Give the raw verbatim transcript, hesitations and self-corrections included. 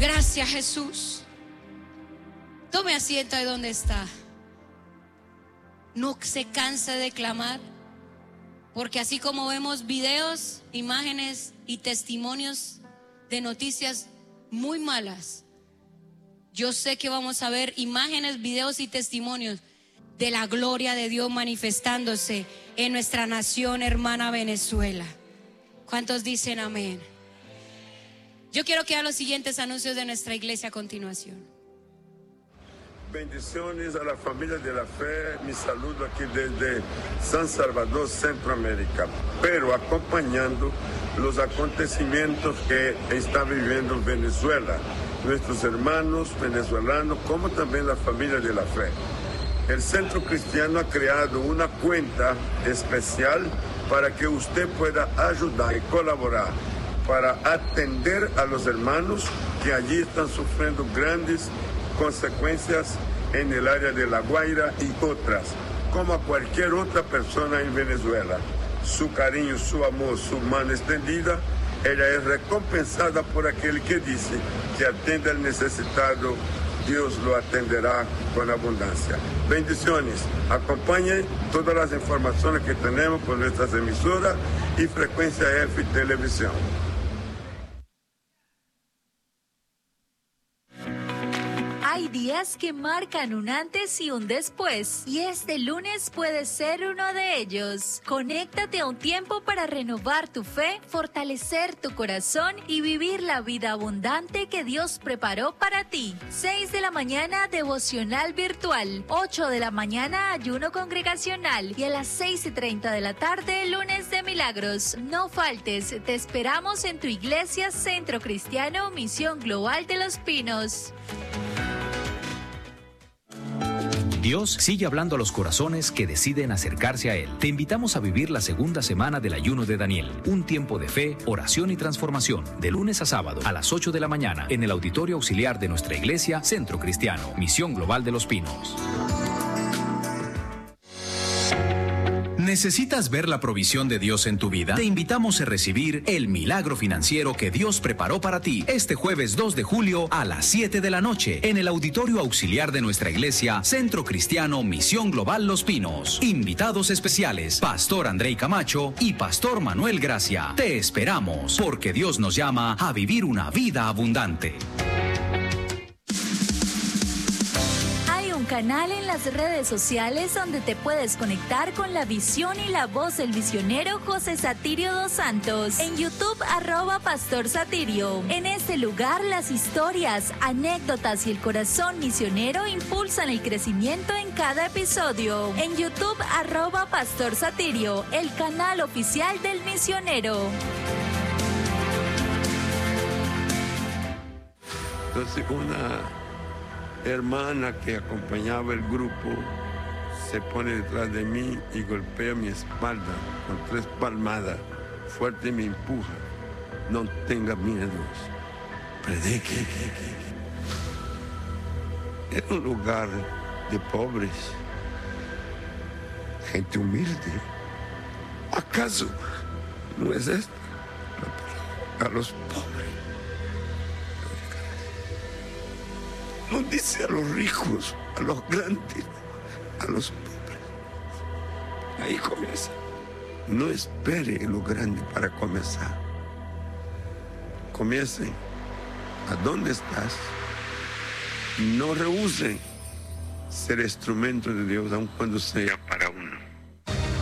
Gracias, Jesús. Tome asiento ahí donde está. No se canse de clamar, porque así como vemos videos, imágenes y testimonios de noticias muy malas, yo sé que vamos a ver imágenes, videos y testimonios de la gloria de Dios manifestándose en nuestra nación hermana Venezuela. ¿Cuántos dicen amén? Yo quiero que haga los siguientes anuncios de nuestra iglesia a continuación. Bendiciones a la familia de la fe, mi saludo aquí desde San Salvador, Centroamérica, pero acompañando los acontecimientos que está viviendo Venezuela, nuestros hermanos venezolanos, como también la familia de la fe. El Centro Cristiano ha creado una cuenta especial para que usted pueda ayudar y colaborar para atender a los hermanos que allí están sufriendo grandes consecuencias en el área de La Guaira y otras, como a cualquier otra persona en Venezuela. Su cariño, su amor, su mano extendida, ella es recompensada por aquel que dice que atiende al necesitado, Dios lo atenderá con abundancia. Bendiciones. Acompañen todas las informaciones que tenemos por nuestras emisoras y Frecuencia F Televisión. Hay días que marcan un antes y un después, y este lunes puede ser uno de ellos. Conéctate a un tiempo para renovar tu fe, fortalecer tu corazón y vivir la vida abundante que Dios preparó para ti. seis de la mañana, devocional virtual. ocho de la mañana, ayuno congregacional. Y a las seis y treinta de la tarde, lunes de milagros. No faltes, te esperamos en tu iglesia Centro Cristiano Misión Global de Los Pinos. Dios sigue hablando a los corazones que deciden acercarse a Él. Te invitamos a vivir la segunda semana del ayuno de Daniel, un tiempo de fe, oración y transformación, de lunes a sábado a las ocho de la mañana en el auditorio auxiliar de nuestra iglesia Centro Cristiano, Misión Global de Los Pinos. ¿Necesitas ver la provisión de Dios en tu vida? Te invitamos a recibir el milagro financiero que Dios preparó para ti este jueves dos de julio a las siete de la noche en el auditorio auxiliar de nuestra iglesia Centro Cristiano Misión Global Los Pinos. Invitados especiales, Pastor Andrei Camacho y Pastor Manuel Gracia. Te esperamos porque Dios nos llama a vivir una vida abundante. Canal en las redes sociales donde te puedes conectar con la visión y la voz del misionero José Satirio dos Santos. En YouTube, arroba Pastor Satirio. En este lugar, las historias, anécdotas y el corazón misionero impulsan el crecimiento en cada episodio. En YouTube, arroba Pastor Satirio, el canal oficial del misionero. Entonces, una hermana que acompañaba el grupo se pone detrás de mí y golpea mi espalda con tres palmadas. Fuerte me empuja. No tenga miedo. Predique. Era un lugar de pobres, gente humilde. ¿Acaso no es esto? A los pobres. No dice a los ricos, a los grandes, a los pobres. Ahí comienza. No espere lo grande para comenzar. Comience a dónde estás. No rehúsen ser instrumento de Dios, aun cuando sea para